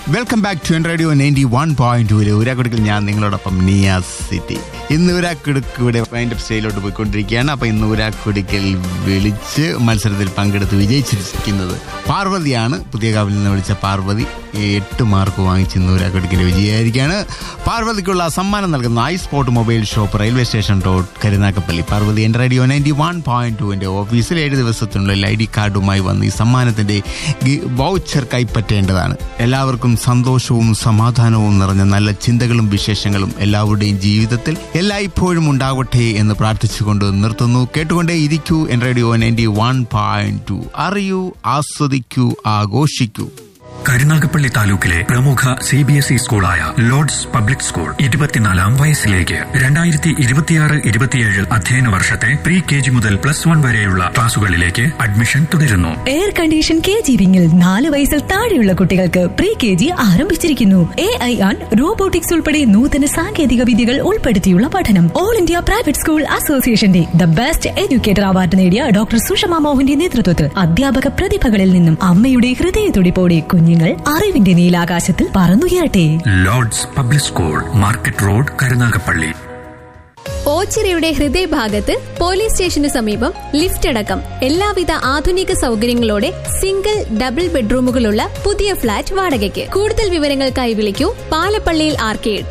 Welcome back to radio 91.2 ഊരാക്കുടുക്കിൽ ഞാൻ നിങ്ങളോടൊപ്പം Niyas city. ഇന്ന് ഊരാക്കുടുക്ക് ഇവിടെ വൈൻഡപ്പ് സ്റ്റേയിലോട്ട് പോയിക്കൊണ്ടിരിക്കുകയാണ്. അപ്പോൾ ഇന്ന് ഊരാക്കുടുക്കിൽ വിളിച്ച് മത്സരത്തിൽ പങ്കെടുത്ത് വിജയിച്ചിരിക്കുന്നത് പാർവതിയാണ്. പുതിയകാവിൽ നിന്ന് വിളിച്ച പാർവതി 8 മാർക്ക് വാങ്ങിച്ച് ഇന്ന് ഊരാക്കുടുക്കിൻ്റെ വിജയിയായിരിക്കുകയാണ്. പാർവതിക്കുള്ള സമ്മാനം നൽകുന്ന I spot mobile shop, railway station road, Karunagappally. Parvathi radio 91.2 ഓഫീസിൽ 7 ദിവസത്തിനുള്ളിൽ ID കാർഡുമായി വന്ന് ഈ സമ്മാനത്തിന്റെ വൗച്ചർ കൈപ്പറ്റേണ്ടതാണ്. എല്ലാവർക്കും സന്തോഷവും സമാധാനവും നിറഞ്ഞ നല്ല ചിന്തകളും വിശേഷങ്ങളും എല്ലാവരുടെയും ജീവിതത്തിൽ എല്ലായ്പ്പോഴും ഉണ്ടാവട്ടെ എന്ന് പ്രാർത്ഥിച്ചുകൊണ്ട് നിർത്തുന്നു. കേട്ടുകൊണ്ടേ ഇരിക്കൂ റേഡിയോ 91.2. അറിയൂ, ആസ്വദിക്കൂ, ആഘോഷിക്കൂ. കരുനാഗപ്പള്ളി താലൂക്കിലെ പ്രമുഖ CBSE സ്കൂളായ ലോർഡ്സ് പബ്ലിക് സ്കൂൾ 24ാം വയസ്സിലേക്ക് 2026-27 അധ്യയന വർഷത്തെ പ്രീ KG മുതൽ +1 വരെയുള്ള ക്ലാസുകളിലേക്ക് അഡ്മിഷൻ തുടരുന്നു. എയർ കണ്ടീഷൻ KG വിങ്ങിൽ 4 വയസ്സിൽ താഴെയുള്ള കുട്ടികൾക്ക് പ്രീ KG ആരംഭിച്ചിരിക്കുന്നു. AI റോബോട്ടിക്സ് ഉൾപ്പെടെ നൂതന സാങ്കേതിക വിദ്യകൾ ഉൾപ്പെടുത്തിയുള്ള പഠനം. ഓൾ ഇന്ത്യ പ്രൈവറ്റ് സ്കൂൾ അസോസിയേഷന്റെ ദ ബെസ്റ്റ് എഡ്യൂക്കേറ്റർ അവാർഡ് നേടിയ ഡോക്ടർ സുഷമ മോഹന്റെ നേതൃത്വത്തിൽ അധ്യാപക പ്രതിഭകളിൽ നിന്നും അമ്മയുടെ ഹൃദയത്തുടിപ്പോടെ കുഞ്ഞുങ്ങൾ അറിവിന്റെ നീലാകാശത്തിൽ പറന്നുയരട്ടെ. Lord's public school, market road, Karunagappally. ഓച്ചിറയുടെ ഹൃദയഭാഗത്ത് പോലീസ് സ്റ്റേഷന് സമീപം ലിഫ്റ്റ് അടക്കം എല്ലാവിധ ആധുനിക സൗകര്യങ്ങളോടെ സിംഗിൾ ഡബിൾ ബെഡ്റൂമുകളുള്ള പുതിയ ഫ്ളാറ്റ് വാടകയ്ക്ക്. കൂടുതൽ വിവരങ്ങൾക്കായി വിളിക്കൂ പാലപ്പള്ളിയിൽ ആർക്കേഡ്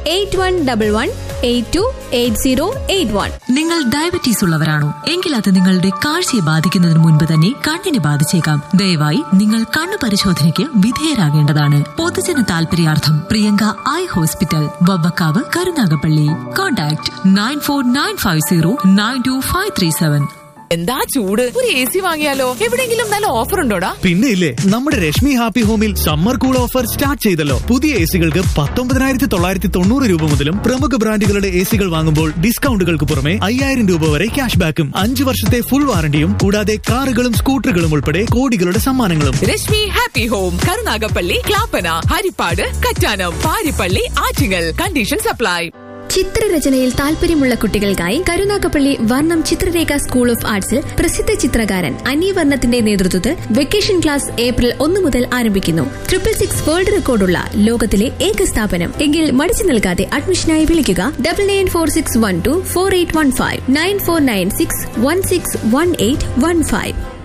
8111828081. നിങ്ങൾ ഡയബറ്റീസ് ഉള്ളവരാണോ? എങ്കിൽ അത് നിങ്ങളുടെ കാഴ്ചയെ ബാധിക്കുന്നതിന് മുൻപ് തന്നെ കണ്ണിനെ ബാധിച്ചേക്കാം. ദയവായി നിങ്ങൾ കണ്ണു പരിശോധനയ്ക്ക് വിധേയരാകേണ്ടതാണ്. പൊതുജന താൽപര്യാർത്ഥം Priyanka eye hospital, Vavvakkavu, Karunagappally. Contact 9495092537. എന്താ ചൂട്, ഒരു AC വാങ്ങിയാലോ? എവിടെയെങ്കിലും നല്ല ഓഫർ ഉണ്ടോടാ? പിന്നെ ഇല്ലേ, നമ്മുടെ രശ്മി ഹാപ്പി ഹോമിൽ സമ്മർ കൂൾ ഓഫർ സ്റ്റാർട്ട് ചെയ്തല്ലോ. പുതിയ ACകൾക്ക് 19,990 രൂപ മുതലും പ്രമുഖ ബ്രാൻഡുകളുടെ ACകൾ വാങ്ങുമ്പോൾ ഡിസ്കൗണ്ടുകൾക്ക് പുറമെ 5,000 രൂപ വരെ ക്യാഷ് ബാക്കും 5 വർഷത്തെ ഫുൾ വാറണ്ടിയും കൂടാതെ കാറുകളും സ്കൂട്ടറുകളും ഉൾപ്പെടെ കോടികളുടെ സമ്മാനങ്ങളും. Rashmi happy home, Karunagappally, Clappana, Harippad, Kattanam, Parippally, Attingal. Condition supply. ചിത്രരചനയിൽ താല്പര്യമുള്ള കുട്ടികൾക്കായി കരുനാഗപ്പള്ളി വർണ്ണം ചിത്രരേഖ സ്കൂൾ ഓഫ് ആർട്സിൽ പ്രസിദ്ധ ചിത്രകാരൻ അന്യവർണ്ണത്തിന്റെ നേതൃത്വത്തിൽ വെക്കേഷൻ ക്ലാസ് April 1 മുതൽ ആരംഭിക്കുന്നു. 666 വേൾഡ് റെക്കോർഡുള്ള ലോകത്തിലെ ഏക സ്ഥാപനം. എങ്കിൽ മടിച്ചു നിൽക്കാതെ അഡ്മിഷനായി വിളിക്കുക 9946124815 9496161815.